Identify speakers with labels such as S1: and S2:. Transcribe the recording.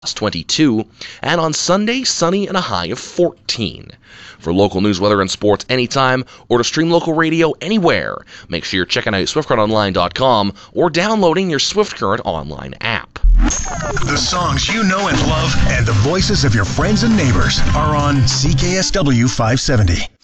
S1: +22, and on Sunday, sunny and a high of 14. For local news, weather, and sports anytime, or to stream local radio anywhere, make sure you're checking out SwiftCurrentOnline.com or downloading your Swift Current online app.
S2: The songs you know and love and the voices of your friends and neighbors are on CKSW 570.